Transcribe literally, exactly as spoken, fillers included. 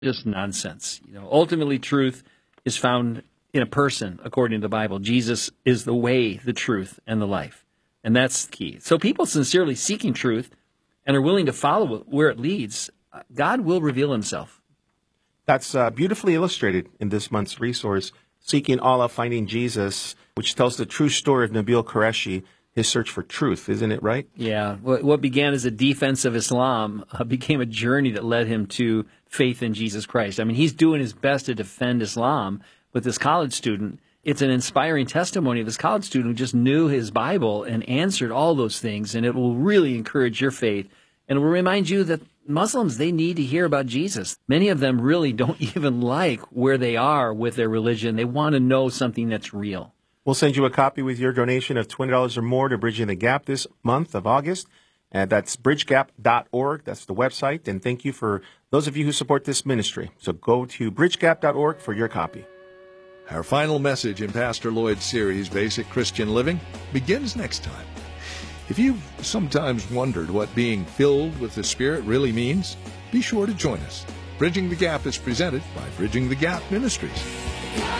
just nonsense. You know, ultimately, truth is found in a person, according to the Bible. Jesus is the way, the truth, and the life. And that's key. So people sincerely seeking truth and are willing to follow it where it leads, God will reveal himself. That's uh, beautifully illustrated in this month's resource, Seeking Allah, Finding Jesus, which tells the true story of Nabeel Qureshi, his search for truth. Isn't it right? Yeah. What began as a defense of Islam uh, became a journey that led him to faith in Jesus Christ. I mean, he's doing his best to defend Islam with this college student. It's an inspiring testimony of this college student who just knew his Bible and answered all those things, and it will really encourage your faith. And it will remind you that Muslims, they need to hear about Jesus. Many of them really don't even like where they are with their religion. They want to know something that's real. We'll send you a copy with your donation of twenty dollars or more to Bridging the Gap this month of August. And that's bridge gap dot org. That's the website. And thank you for those of you who support this ministry. So go to bridge gap dot org for your copy. Our final message in Pastor Lloyd's series, Basic Christian Living, begins next time. If you've sometimes wondered what being filled with the Spirit really means, be sure to join us. Bridging the Gap is presented by Bridging the Gap Ministries.